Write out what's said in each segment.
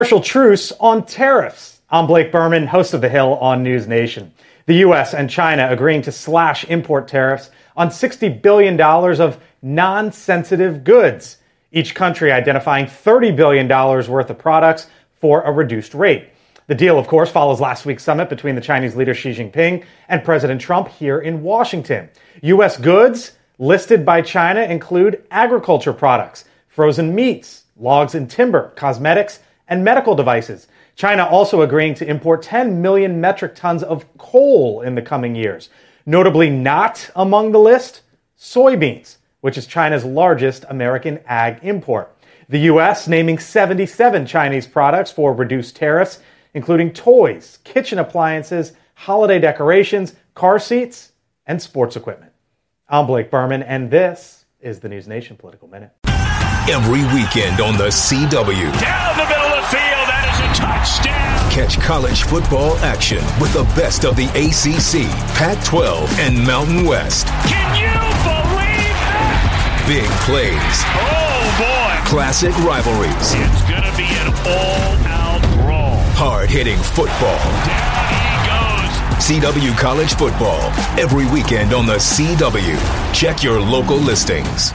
Partial truce on tariffs. I'm Blake Berman, host of The Hill on News Nation. The U.S. and China agreeing to slash import tariffs on $60 billion of non-sensitive goods, each country identifying $30 billion worth of products for a reduced rate. The deal, of course, follows last week's summit between the Chinese leader Xi Jinping and President Trump here in Washington. U.S. goods listed by China include agriculture products, frozen meats, logs and timber, cosmetics, and medical devices. China also agreeing to import 10 million metric tons of coal in the coming years. Notably not among the list, soybeans, which is China's largest American ag import. The U.S. naming 77 Chinese products for reduced tariffs, including toys, kitchen appliances, holiday decorations, car seats, and sports equipment. I'm Blake Berman, and this is the News Nation Political Minute. Every weekend on the CW. Down the middle of the field, that is a touchdown. Catch college football action with the best of the ACC, Pac-12, and Mountain West. Can you believe that? Big plays. Oh, boy. Classic rivalries. It's going to be an all-out brawl. Hard-hitting football. Down he goes. CW College Football. Every weekend on the CW. Check your local listings.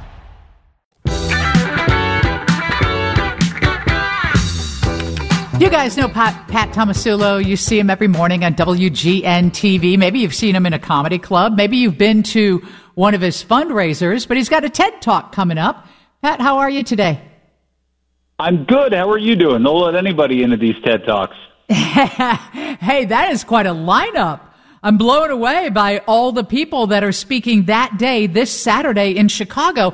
You guys know Pat Tomasulo. You see him every morning on WGN TV. Maybe you've seen him in a comedy club. Maybe you've been to one of his fundraisers, but he's got a TED Talk coming up. Pat, how are you today? I'm good. How are you doing? Don't let anybody into these TED Talks. Hey, that is quite a lineup. I'm blown away by all the people that are speaking that day, this Saturday in Chicago.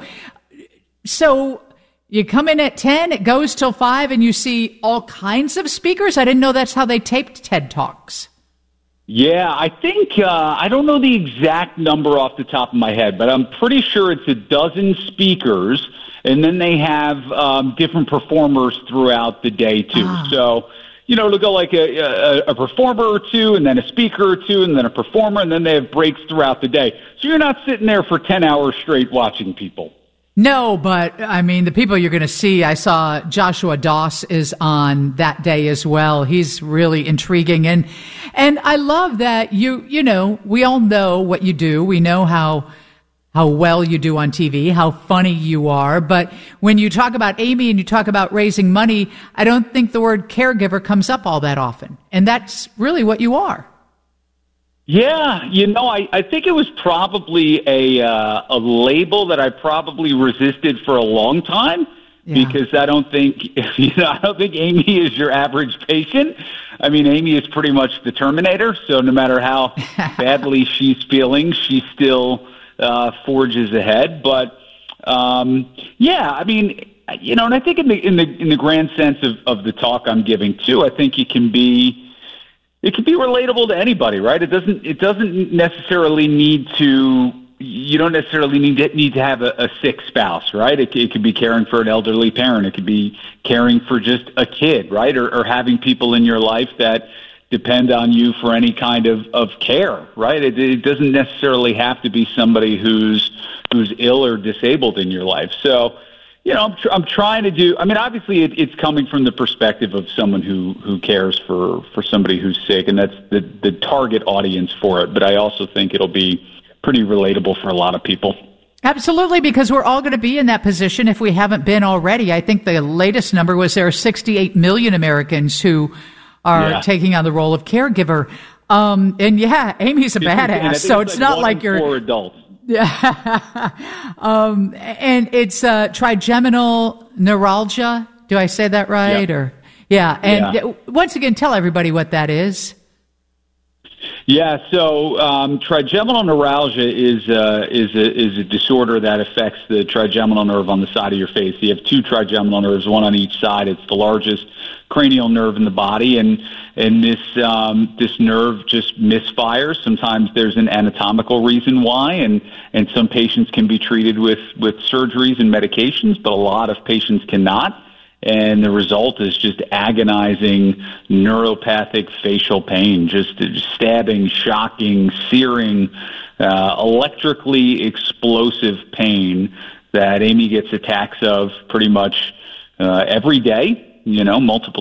So you come in at 10, it goes till 5, and you see all kinds of speakers? I didn't know that's how they taped TED Talks. Yeah, I think, I don't know the exact number off the top of my head, but I'm pretty sure it's a dozen speakers, and then they have different performers throughout the day, too. So, you know, it'll go like a performer or two, and then a speaker or two, and then a performer, and then they have breaks throughout the day. So you're not sitting there for 10 hours straight watching people. No, but I mean, the people you're going to see, I saw Joshua Doss is on that day as well. He's really intriguing. And I love that you know, we all know what you do. We know how well you do on TV, how funny you are. But when you talk about Amy and you talk about raising money, I don't think the word caregiver comes up all that often. And that's really what you are. Yeah, you know, I think it was probably a label that I probably resisted for a long time because I don't think Amy is your average patient. I mean, Amy is pretty much the Terminator, so no matter how badly she's feeling, she still forges ahead. But yeah, I mean, you know, and I think in the grand sense of the talk I'm giving too, I think it can be relatable to anybody, right? It doesn't necessarily need to. You don't necessarily need to have a sick spouse, right? It could be caring for an elderly parent. It could be caring for just a kid, right? Or having people in your life that depend on you for any kind of care, right? It doesn't necessarily have to be somebody who's ill or disabled in your life. So, you know, I'm trying to do. I mean, obviously, it's coming from the perspective of someone who cares for somebody who's sick, and that's the target audience for it. But I also think it'll be pretty relatable for a lot of people. Absolutely, because we're all going to be in that position if we haven't been already. I think the latest number was there are 68 million Americans who are taking on the role of caregiver. And yeah, Amy's a badass, so it's not like you're 4 adults. Yeah. And it's trigeminal neuralgia. Do I say that right? Yep. And once again, tell everybody what that is. Yeah, so trigeminal neuralgia is a disorder that affects the trigeminal nerve on the side of your face. You have 2 trigeminal nerves, one on each side. It's the largest cranial nerve in the body, and this nerve just misfires. Sometimes there's an anatomical reason why, and some patients can be treated with surgeries and medications, but a lot of patients cannot. And the result is just agonizing neuropathic facial pain, just stabbing, shocking, searing, electrically explosive pain that Amy gets attacks of pretty much every day, multiple